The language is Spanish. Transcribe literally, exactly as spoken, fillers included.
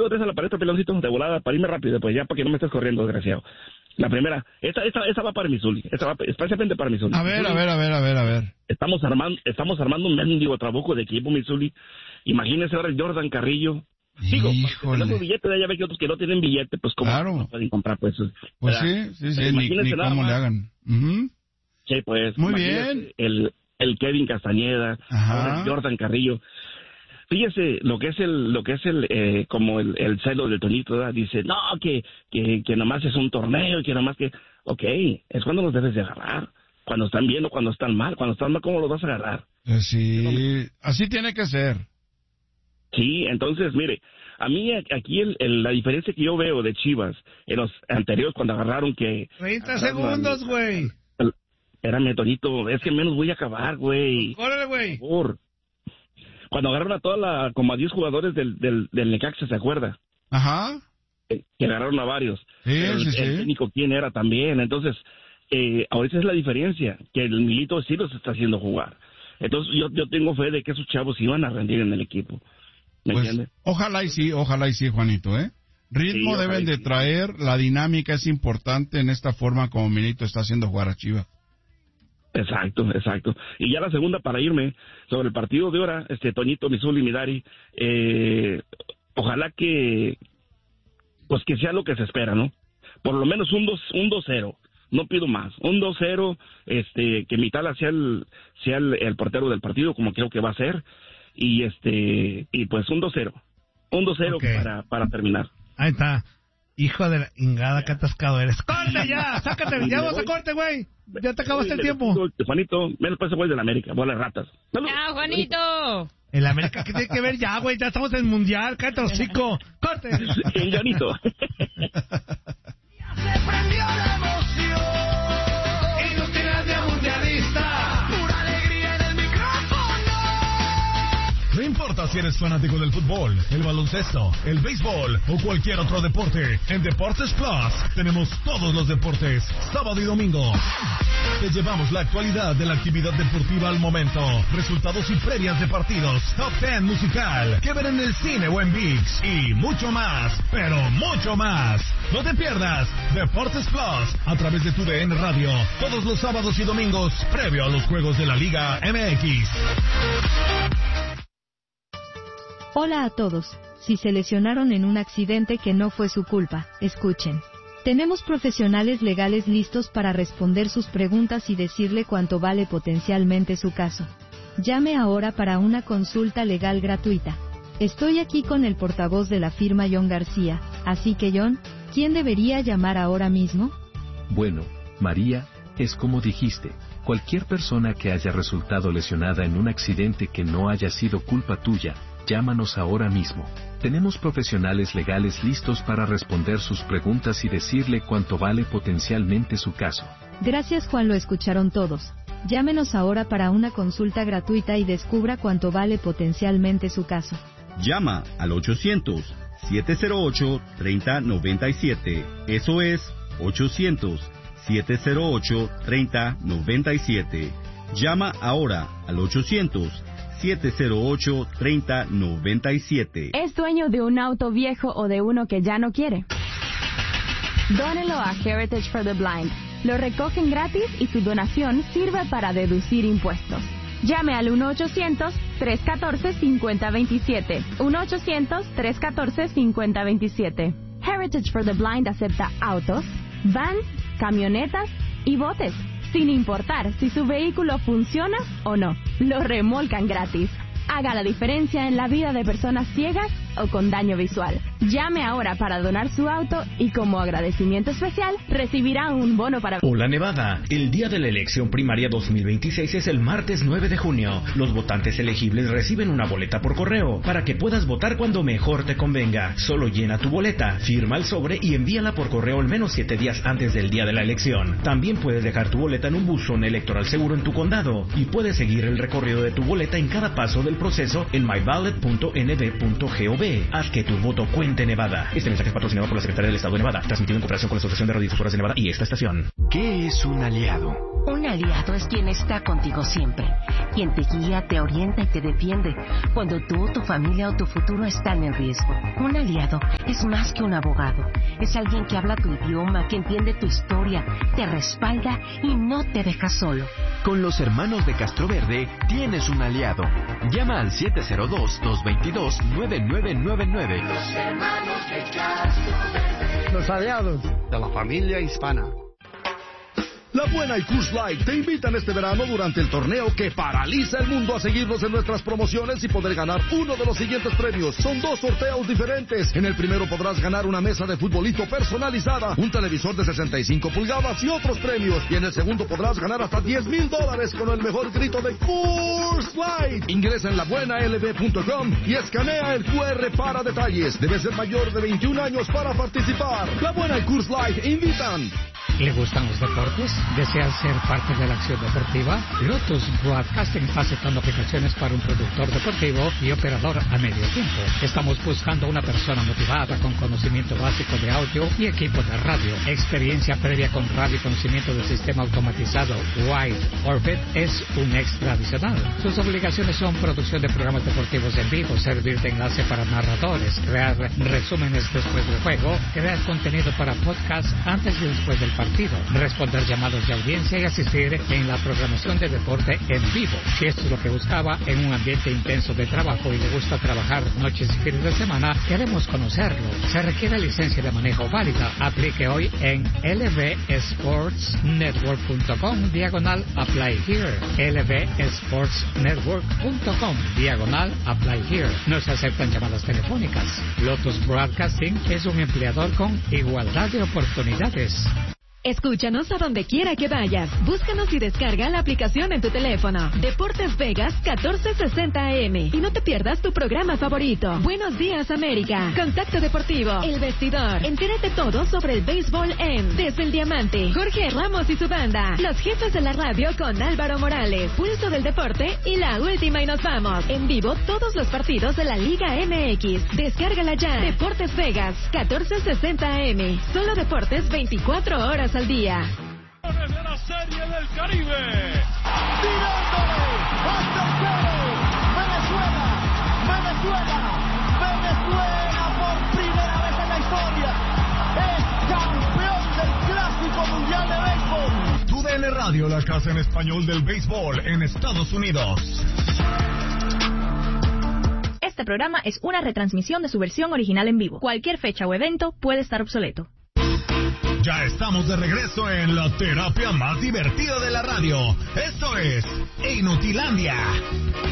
tres a la paleta, peloncito, de volada, para irme rápido, pues ya, para que no me estés corriendo, desgraciado. La primera, esta, esta, esta va para Missouri, esta va especialmente para Missouri. A ver, Missouri, a ver, a ver, a ver, a ver. Estamos armando, estamos armando un mendigo trabuco de equipo, Missouri. Imagínese ahora el Jordan Carrillo. Digo, tenemos billete, ya ve que otros que no tienen billete, pues como claro. no pueden comprar, pues. Pues sí, sí, sí, ni, ni cómo le hagan. Uh-huh. Sí, pues. Muy bien. El, el Kevin Castañeda, ahora el Jordan Carrillo. Fíjese lo que es el, lo que es el, eh, como el, el celo del Toñito, ¿verdad? Dice, no, que, que, que nomás es un torneo, que nomás que, ok, es cuando los debes de agarrar, cuando están bien o cuando están mal, cuando están mal, ¿cómo los vas a agarrar? Eh, sí, así tiene que ser. Sí, entonces, mire, a mí aquí el, el, la diferencia que yo veo de Chivas en los anteriores cuando agarraron que... treinta segundos, güey. Espérame, Toñito, es que menos voy a acabar, güey. Córrele, güey. Por favor. Cuando agarraron a toda la, como a diez jugadores del, del, del Necaxa, ¿se acuerda? Ajá. Eh, que agarraron a varios. Sí, el, sí, sí. El técnico quién era también. Entonces, eh, ahorita es la diferencia, que el Milito sí los está haciendo jugar. Entonces, yo, yo tengo fe de que esos chavos iban a rendir en el equipo. ¿Me pues, entiendes? Ojalá y sí, ojalá y sí, Juanito, ¿eh? Ritmo sí, deben de sí. traer, la dinámica es importante en esta forma como Milito está haciendo jugar a Chivas. Exacto, exacto. Y ya la segunda para irme sobre el partido de ahora, este Toñito, Misuli, Midari, eh, ojalá que pues que sea lo que se espera, ¿no? Por lo menos un dos un dos cero, no pido más, un dos cero, este que Mitala sea el sea el, el portero del partido como creo que va a ser y este y pues un dos cero. Un dos cero okay. para para terminar. Ahí está. Hijo de la ingada, qué atascado eres. ¡Corte ya! ¡Sácate! ¡Ya vas a corte, güey! Ya te acabaste el tiempo. Juanito, me lo pasa, güey, del América. Bola de ratas. ¡Ya, Juanito! El América, ¿qué tiene que ver ya, güey? Ya estamos en el Mundial. ¡Cállate, hocico! ¡Corte! El Janito. Ya se prendió la emoción. Y tú tienes de mundialista. Pura alegría en el micrófono. No importa si eres fanático del fútbol, el baloncesto, el béisbol o cualquier otro deporte, en Deportes Plus tenemos todos los deportes, sábado y domingo. Te llevamos la actualidad de la actividad deportiva al momento, resultados y previas de partidos, top ten musical, que ver en el cine o en ViX y mucho más, pero mucho más. No te pierdas Deportes Plus a través de tu D N Radio, todos los sábados y domingos, previo a los juegos de la Liga M X. Hola a todos, si se lesionaron en un accidente que no fue su culpa, escuchen. Tenemos profesionales legales listos para responder sus preguntas y decirle cuánto vale potencialmente su caso. Llame ahora para una consulta legal gratuita. Estoy aquí con el portavoz de la firma John García, así que John, ¿quién debería llamar ahora mismo? Bueno, María, es como dijiste, cualquier persona que haya resultado lesionada en un accidente que no haya sido culpa tuya, llámanos ahora mismo. Tenemos profesionales legales listos para responder sus preguntas y decirle cuánto vale potencialmente su caso. Gracias, Juan, lo escucharon todos. Llámenos ahora para una consulta gratuita y descubra cuánto vale potencialmente su caso. Llama al ochocientos, siete cero ocho, tres cero nueve siete. Eso es ochocientos, siete cero ocho, tres cero nueve siete. Llama ahora al ochocientos, siete cero ocho, tres cero nueve siete. ¿Es dueño de un auto viejo o de uno que ya no quiere? Dónelo a Heritage for the Blind. Lo recogen gratis y su donación sirve para deducir impuestos. Llame al uno ochocientos, tres uno cuatro, cinco cero dos siete. uno ochocientos, tres uno cuatro, cinco cero dos siete. Heritage for the Blind acepta autos, vans, camionetas y botes, sin importar si su vehículo funciona o no. Lo remolcan gratis. Haga la diferencia en la vida de personas ciegas o con daño visual. Llame ahora para donar su auto y como agradecimiento especial recibirá un bono para... Hola Nevada, el día de la elección primaria dos mil veintiséis es el martes nueve de junio. Los votantes elegibles reciben una boleta por correo para que puedas votar cuando mejor te convenga. Solo llena tu boleta, firma el sobre y envíala por correo al menos siete días antes del día de la elección. También puedes dejar tu boleta en un buzón electoral seguro en tu condado y puedes seguir el recorrido de tu boleta en cada paso del proceso en my ballot punto n d punto gov. Haz que tu voto cuente, Nevada. Este mensaje es patrocinado por la Secretaría del Estado de Nevada, transmitido en cooperación con la Asociación de Radiodifusoras de Nevada y esta estación. ¿Qué es un aliado? Un aliado es quien está contigo siempre, quien te guía, te orienta y te defiende cuando tú, tu familia o tu futuro están en riesgo. Un aliado es más que un abogado, es alguien que habla tu idioma, que entiende tu historia, te respalda y no te deja solo. Con los hermanos de Castroverde tienes un aliado. Llama al siete cero dos, dos dos dos, nueve nueve nueve nueve. Los hermanos de Castroverde. Los aliados de la familia hispana. La Buena y Coors Light te invitan este verano durante el torneo que paraliza el mundo a seguirnos en nuestras promociones y poder ganar uno de los siguientes premios. Son dos sorteos diferentes. En el primero podrás ganar una mesa de futbolito personalizada, un televisor de sesenta y cinco pulgadas y otros premios. Y en el segundo podrás ganar hasta diez mil dólares con el mejor grito de Coors Light. Ingresa en la buena l b punto com y escanea el cu erre para detalles. Debes ser mayor de veintiún años para participar. La Buena y Coors Light invitan. ¿Le gustan los deportes? ¿Desea ser parte de la acción deportiva? Lotus Broadcasting está aceptando aplicaciones para un productor deportivo y operador a medio tiempo. Estamos buscando una persona motivada con conocimiento básico de audio y equipo de radio. Experiencia previa con radio y conocimiento del sistema automatizado Wide Orbit es un extra adicional. Sus obligaciones son producción de programas deportivos en vivo, servir de enlace para narradores, crear resúmenes después del juego, crear contenido para podcast antes y después del partido, responder llamados de audiencia y asistir en la programación de deporte en vivo. Si esto es lo que buscaba en un ambiente intenso de trabajo y le gusta trabajar noches y fines de semana, queremos conocerlo. Se requiere licencia de manejo válida. Aplique hoy en l v sports network punto com diagonal apply here. l v sports network punto com diagonal apply here. No se aceptan llamadas telefónicas. Lotus Broadcasting es un empleador con igualdad de oportunidades. Escúchanos a donde quiera que vayas. Búscanos y descarga la aplicación en tu teléfono. Deportes Vegas catorce sesenta A M. Y no te pierdas tu programa favorito. Buenos días, América. Contacto Deportivo. El Vestidor. Entérate todo sobre el béisbol en Desde el Diamante. Jorge Ramos y su banda. Los jefes de la radio con Álvaro Morales. Pulso del Deporte y la última y nos vamos. En vivo todos los partidos de la Liga M X. Descárgala ya. Deportes Vegas catorce sesenta A M. Solo deportes veinticuatro horas al día. De la Serie del Caribe, tirándole hasta el cero. Venezuela, Venezuela, Venezuela por primera vez en la historia es campeón del Clásico Mundial de Béisbol. Tu D N Radio, la casa en español del béisbol en Estados Unidos. Este programa es una retransmisión de su versión original en vivo. Cualquier fecha o evento puede estar obsoleto. Ya estamos de regreso en la terapia más divertida de la radio. Esto es Inutilandia.